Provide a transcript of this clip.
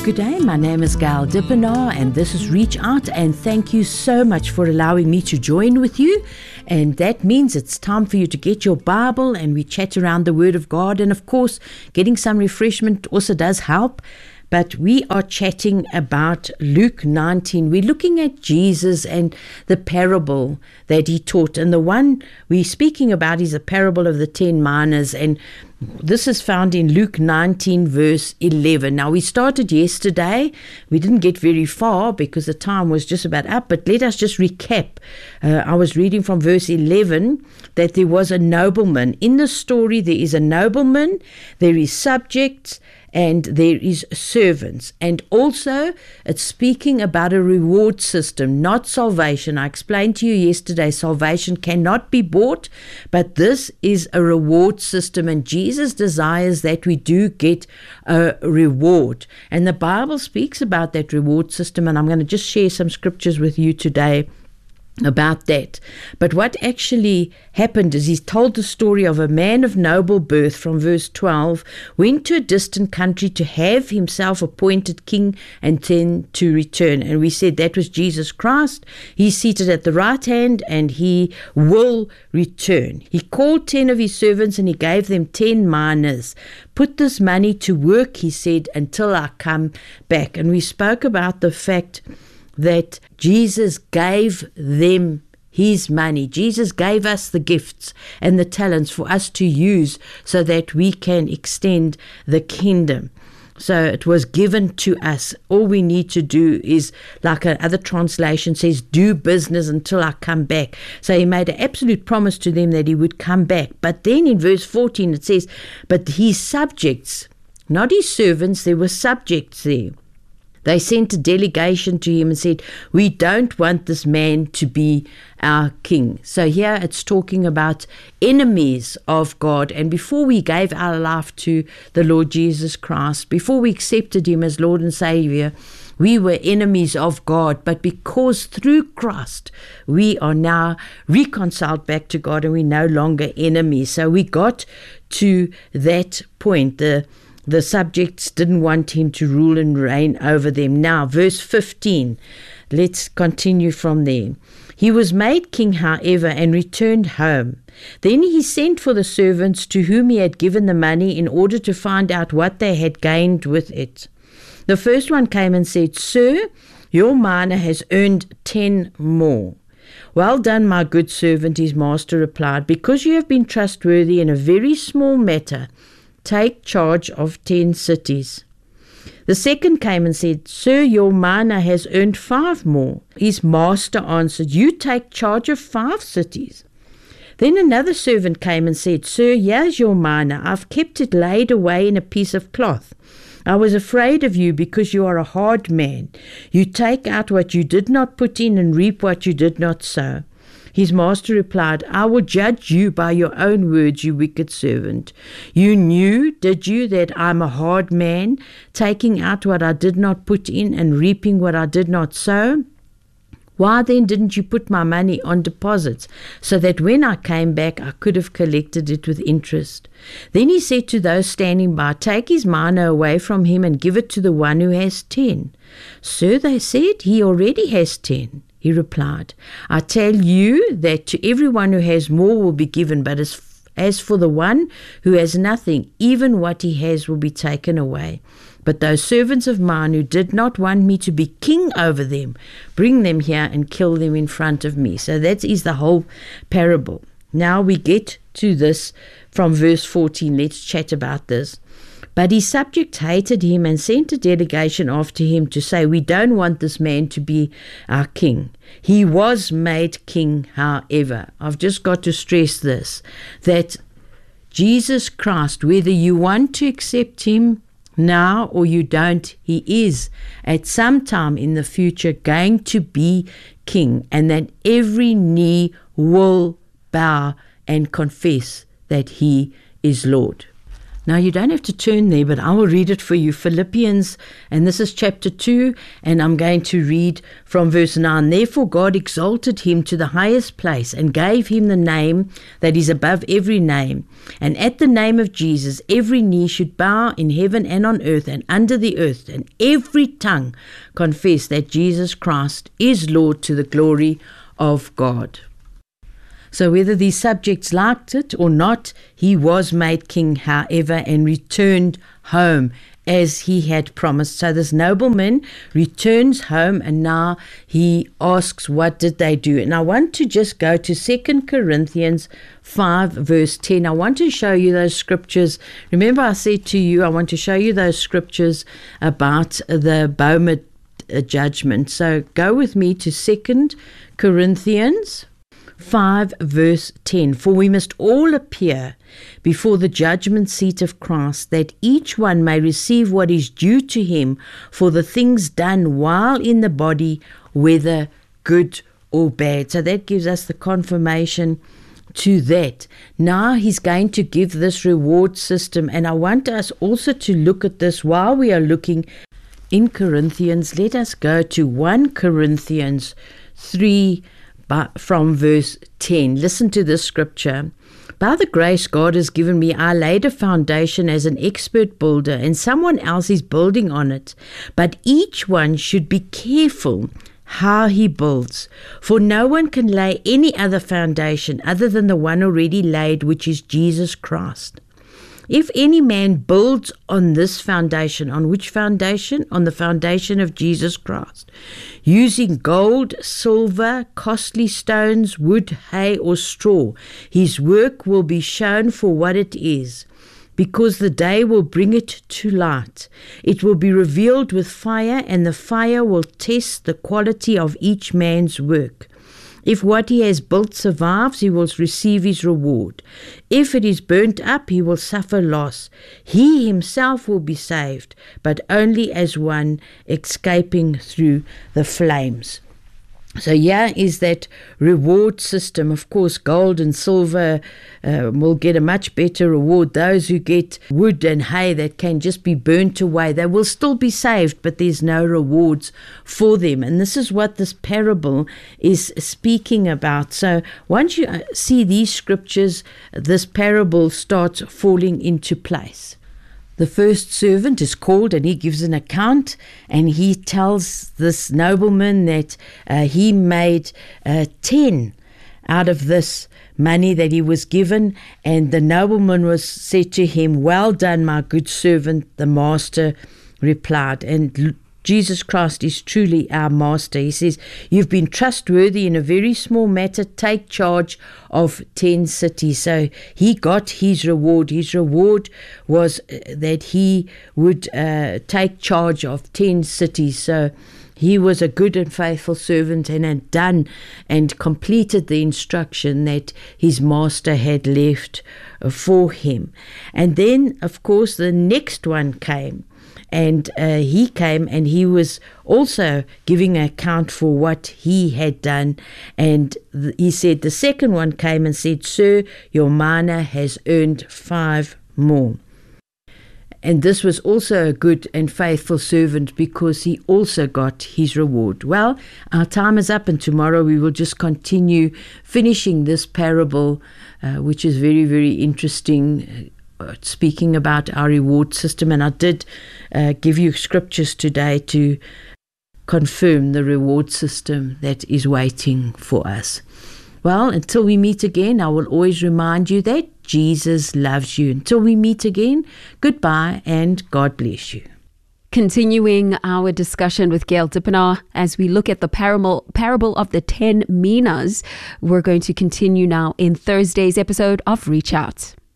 Good day, my name is Gail Dippenaar and this is Reach Out, and thank you so much for allowing me to join with you. And that means it's time for you to get your Bible and we chat around the Word of God, and of course getting some refreshment also does help. But we are chatting about Luke 19. We're looking at Jesus and the parable that he taught. And the one we're speaking about is a parable of the 10 minas. And this is found in Luke 19, verse 11. Now, we started yesterday. We didn't get very far because the time was just about up. But let us just recap. I was reading from verse 11 that there was a nobleman. In the story, there is a nobleman, there is subjects, and there is servants. And also it's speaking about a reward system, not salvation. I explained to you yesterday, salvation cannot be bought, but this is a reward system, and Jesus desires that we do get a reward. And the Bible speaks about that reward system, and I'm going to just share some scriptures with you today about that. But what actually happened is he's told the story of a man of noble birth from verse 12, went to a distant country to have himself appointed king and then to return. And we said that was Jesus Christ. He's seated at the right hand and he will return. He called 10 of his servants and he gave them 10 minas. Put this money to work, he said, until I come back. And we spoke about the fact that Jesus gave them his money. Jesus gave us the gifts and the talents for us to use so that we can extend the kingdom. So it was given to us. All we need to do is, like another translation says, do business until I come back. So he made an absolute promise to them that he would come back. But then in verse 14 it says, but his subjects, not his servants, there were subjects there. They sent a delegation to him and said, we don't want this man to be our king. So here it's talking about enemies of God. And before we gave our life to the Lord Jesus Christ, before we accepted him as Lord and Savior, we were enemies of God. But because through Christ, we are now reconciled back to God and we're no longer enemies. So we got to that point. The subjects didn't want him to rule and reign over them. Now, verse 15, let's continue from there. He was made king, however, and returned home. Then he sent for the servants to whom he had given the money in order to find out what they had gained with it. The first one came and said, Sir, your mina has earned 10 more. Well done, my good servant, his master replied. Because you have been trustworthy in a very small matter, take charge of 10 cities. The second came and said, Sir, your mina has earned 5 more. His master answered, you take charge of 5 cities. Then another servant came and said, Sir, here's your mina. I've kept it laid away in a piece of cloth. I was afraid of you because you are a hard man. You take out what you did not put in and reap what you did not sow. His master replied, I will judge you by your own words, you wicked servant. You knew, did you, that I'm a hard man, taking out what I did not put in and reaping what I did not sow? Why then didn't you put my money on deposits, so that when I came back I could have collected it with interest? Then he said to those standing by, Take his mina away from him and give it to the one who has 10. Sir, they said, he already has 10. He replied, I tell you that to everyone who has more will be given, but as for the one who has nothing, even what he has will be taken away. But those servants of mine who did not want me to be king over them, bring them here and kill them in front of me. So that is the whole parable. Now we get to this from verse 14. Let's chat about this. But his subjects hated him and sent a delegation after him to say, we don't want this man to be our king. He was made king, however. I've just got to stress this, that Jesus Christ, whether you want to accept him now or you don't, he is at some time in the future going to be king, and that every knee will bow and confess that he is Lord. Now, you don't have to turn there, but I will read it for you. Philippians, and this is chapter 2, and I'm going to read from verse 9. Therefore God exalted him to the highest place and gave him the name that is above every name. And at the name of Jesus, every knee should bow in heaven and on earth and under the earth, and every tongue confess that Jesus Christ is Lord, to the glory of God. So whether these subjects liked it or not, he was made king, however, and returned home as he had promised. So this nobleman returns home, and now he asks, what did they do? And I want to just go to 2 Corinthians 5 verse 10. I want to show you those scriptures. Remember, I said to you, I want to show you those scriptures about the Boma judgment. So go with me to 2 Corinthians 5 verse 10. For we must all appear before the judgment seat of Christ, that each one may receive what is due to him for the things done while in the body, whether good or bad. So that gives us the confirmation to that. Now he's going to give this reward system, and I want us also to look at this while we are looking in Corinthians. Let us go to 1 Corinthians 3 from verse 10. Listen to this scripture. By the grace God has given me, I laid a foundation as an expert builder, and someone else is building on it. But each one should be careful how he builds, for no one can lay any other foundation other than the one already laid, which is Jesus Christ. If any man builds on this foundation, on which foundation? On the foundation of Jesus Christ, using gold, silver, costly stones, wood, hay, or straw, his work will be shown for what it is, because the day will bring it to light. It will be revealed with fire, and the fire will test the quality of each man's work. If what he has built survives, he will receive his reward. If it is burnt up, he will suffer loss. He himself will be saved, but only as one escaping through the flames. So here is that reward system. Of course, gold and silver will get a much better reward. Those who get wood and hay that can just be burnt away, they will still be saved, but there's no rewards for them. And this is what this parable is speaking about. So once you see these scriptures, this parable starts falling into place. The first servant is called, and he gives an account, and he tells this nobleman that he made 10 out of this money that he was given. And the nobleman was said to him, "Well done, my good servant," the master replied. And Jesus Christ is truly our master. He says, "You've been trustworthy in a very small matter. Take charge of 10 cities." So he got his reward. His reward was that he would take charge of 10 cities. So he was a good and faithful servant, and had done and completed the instruction that his master had left for him. And then, of course, the next one came. And he came, and he was also giving an account for what he had done. And he said, the second one came and said, "Sir, your mina has earned 5 more. And this was also a good and faithful servant, because he also got his reward. Well, our time is up, and tomorrow we will just continue finishing this parable, which is very, very interesting, speaking about our reward system. And I did give you scriptures today to confirm the reward system that is waiting for us. Well, until we meet again, I will always remind you that Jesus loves you. Until we meet again, goodbye and God bless you. Continuing our discussion with Gail Dippenaar as we look at the parable of the 10 minas, we're going to continue now in Thursday's episode of Reach Out.